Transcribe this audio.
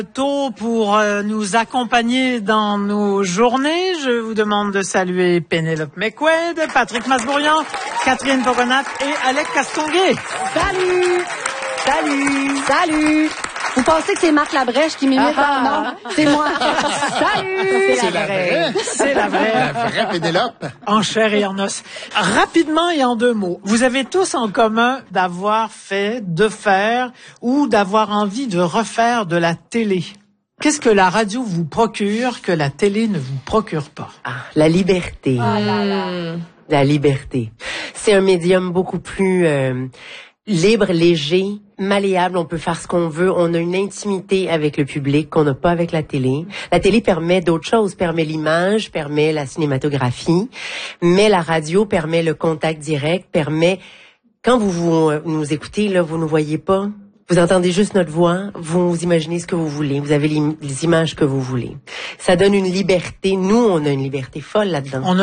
Tôt pour nous accompagner dans nos journées, je vous demande de saluer Pénélope McQuaid, Patrick Masbourian, Catherine Pogonat et Alec Castonguay. Salut! Salut! Salut! Vous pensez que c'est Marc Labrèche qui m'imite? Non, c'est moi. Salut! C'est la vraie. C'est la vraie. La vraie Pénélope. En chair et en os. Rapidement et en 2 mots, vous avez tous en commun d'avoir fait, de faire ou d'avoir envie de refaire de la télé. Qu'est-ce que la radio vous procure que la télé ne vous procure pas? La liberté. La liberté. C'est un médium beaucoup plus libre, léger, malléable. On peut faire ce qu'on veut. On a une intimité avec le public qu'on n'a pas avec la télé. La télé permet d'autres choses, permet l'image, permet la cinématographie, mais la radio permet le contact direct, permet, quand vous nous écoutez, là, vous ne voyez pas. Vous entendez juste notre voix, vous imaginez ce que vous voulez, vous avez les images que vous voulez. Ça donne une liberté. Nous, on a une liberté folle là-dedans.